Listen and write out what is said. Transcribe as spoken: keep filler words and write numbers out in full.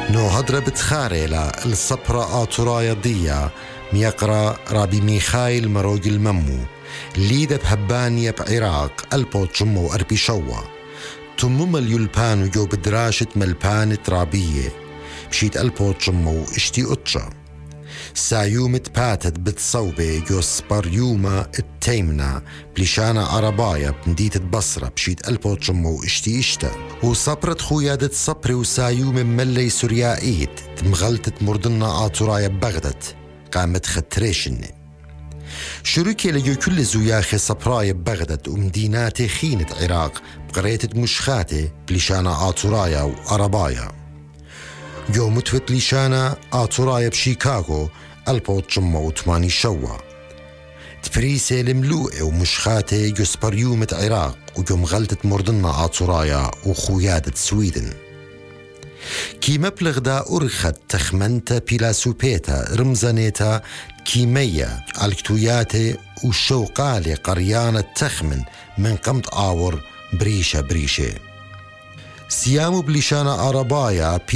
نو هدر بتخاريلا الصبرة آتورايا ضيا ميقرا رابي ميخايل مروج الممو ليدا بهبانيا بعراق البو تشمو أربي شوا تمم اليلبان وجو بدراشة ملبانة رابية بشيت البو تشمو اشتي اتشا سايومة باتت بتصوبة جو سباريوما التيمنا بلشانا عربايا بمدينة بصرة بشيت البو تشمو اشتي اشتا وصبرت خويادة صبري وسايومة ملي سوريائيت تمغلتت مردنا آتورايا بغداد قامت ختريشني شركة لجو كل زياخي صبرايا بغداد ومدينات خينة عراق بقرية مشخاتي بلشانا آتورايا وعربايا جو متفت لشانا آتورايا بشيكاغو البو تشمو وثماني شوا تفريسة الملوء ومشخاتي جو سبريومة عراق وجو مغلطة مردنا آتورايا وخويادة سويدن كي مبلغ دا أرخت تخمنتا بيلاسوبيتا رمزانيتا كيمية الكتوياتي وشوقالي قريانة تخمن من قمت آور بريشة بريشة سيامو بلشانا عربايا